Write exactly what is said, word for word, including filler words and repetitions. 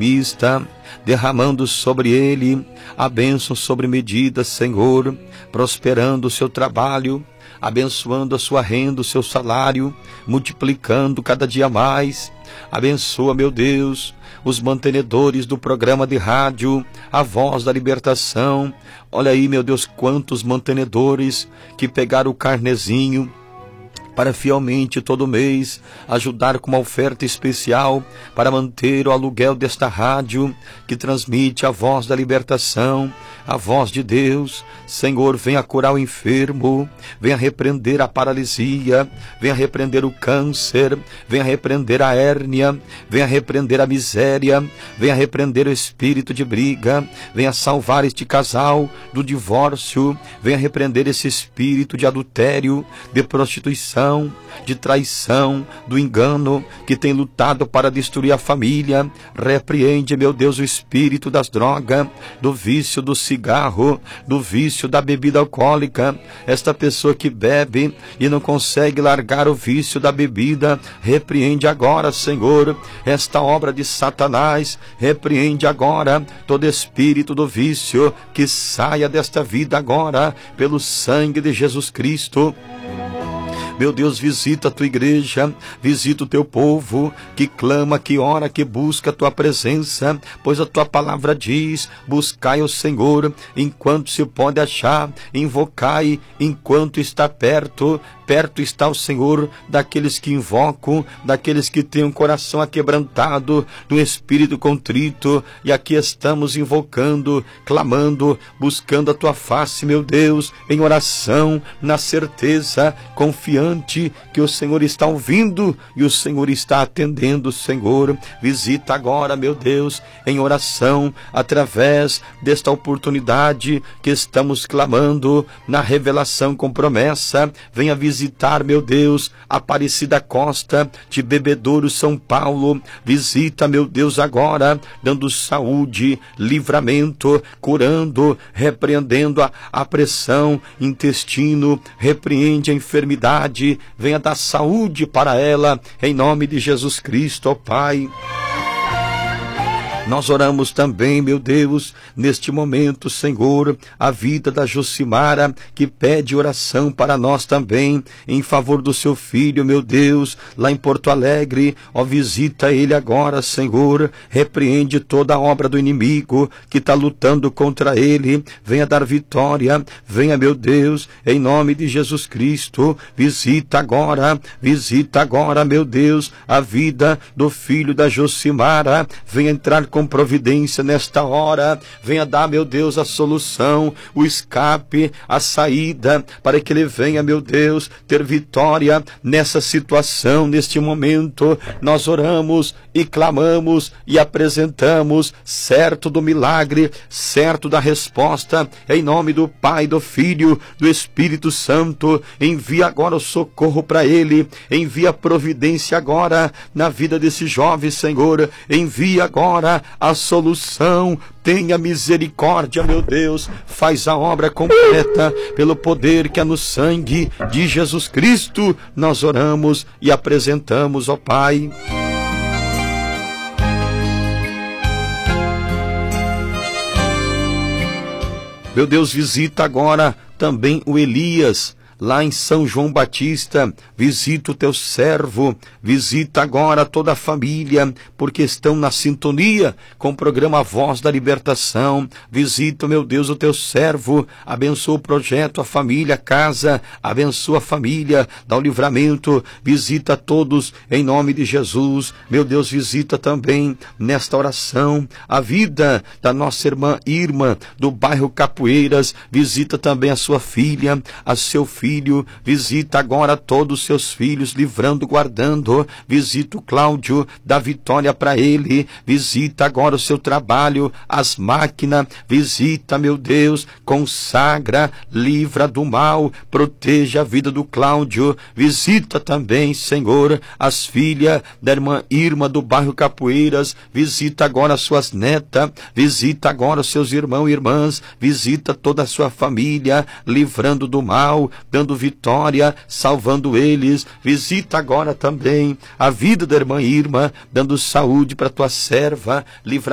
dizimista, derramando sobre ele a bênção sobre medida, Senhor, prosperando o seu trabalho, abençoando a sua renda, o seu salário, multiplicando cada dia mais. Abençoa, meu Deus, os mantenedores do programa de rádio, a Voz da Libertação. Olha aí, meu Deus, quantos mantenedores que pegaram o carnezinho para fielmente todo mês ajudar com uma oferta especial para manter o aluguel desta rádio que transmite a Voz da Libertação, a voz de Deus. Senhor, venha curar o enfermo, venha repreender a paralisia, venha repreender o câncer, venha repreender a hérnia, venha repreender a miséria, venha repreender o espírito de briga, venha salvar este casal do divórcio, venha repreender esse espírito de adultério, de prostituição, de traição, do engano, que tem lutado para destruir a família. Repreende, meu Deus, o espírito das drogas, do vício do cigarro, do vício da bebida alcoólica. Esta pessoa que bebe e não consegue largar o vício da bebida, repreende agora, Senhor, esta obra de Satanás. Repreende agora todo espírito do vício, que saia desta vida agora, pelo sangue de Jesus Cristo. Meu Deus, visita a tua igreja, visita o teu povo, que clama, que ora, que busca a tua presença, pois a tua palavra diz: buscai o Senhor enquanto se pode achar, invocai enquanto está perto. Perto está o Senhor daqueles que invocam, daqueles que têm um coração aquebrantado, do espírito contrito. E aqui estamos invocando, clamando, buscando a tua face, meu Deus, em oração, na certeza, confiante que o Senhor está ouvindo e o Senhor está atendendo. Senhor, visita agora, meu Deus, em oração, através desta oportunidade que estamos clamando, na revelação com promessa. Venha visitar Visitar, meu Deus, Aparecida Costa, de Bebedouro, São Paulo. Visita, meu Deus, agora, dando saúde, livramento, curando, repreendendo a, a pressão, intestino, repreende a enfermidade. Venha dar saúde para ela, em nome de Jesus Cristo, ó Pai. Nós oramos também, meu Deus, neste momento, Senhor, a vida da Josimara, que pede oração para nós também, em favor do seu filho, meu Deus, lá em Porto Alegre. Ó, visita ele agora, Senhor, repreende toda a obra do inimigo que está lutando contra ele. Venha dar vitória, venha, meu Deus, em nome de Jesus Cristo. Visita agora, visita agora, meu Deus, a vida do filho da Josimara. Venha entrar com providência nesta hora. Venha dar, meu Deus, a solução, o escape, a saída, para que ele venha, meu Deus, ter vitória nessa situação, neste momento. Nós oramos e clamamos e apresentamos, certo do milagre, certo da resposta, em nome do Pai, do Filho, do Espírito Santo. Envia agora o socorro para ele, envia a providência agora na vida desse jovem, Senhor. Envia agora a solução. Tenha misericórdia, meu Deus, faz a obra completa pelo poder que há no sangue de Jesus Cristo. Nós oramos e apresentamos, ó Pai. Meu Deus, visita agora também o Elias, lá em São João Batista. Visita o teu servo, visita agora toda a família, porque estão na sintonia com o programa Voz da Libertação. Visita, meu Deus, o teu servo, abençoa o projeto, a família, a casa, abençoa a família, dá o livramento. Visita todos em nome de Jesus. Meu Deus, visita também nesta oração a vida da nossa irmã Irma, do bairro Capoeiras. Visita também a sua filha, a seu filho. Filho, visita agora todos os seus filhos, livrando, guardando. Visita o Cláudio, dá vitória para ele. Visita agora o seu trabalho, as máquinas. Visita, meu Deus, consagra, livra do mal, proteja a vida do Cláudio. Visita também, Senhor, as filhas da irmã Irma do bairro Capoeiras. Visita agora as suas netas. Visita agora os seus irmãos e irmãs. Visita toda a sua família, livrando do mal, dando vitória, salvando eles. Visita agora também a vida da irmã Irma, dando saúde para tua serva, livra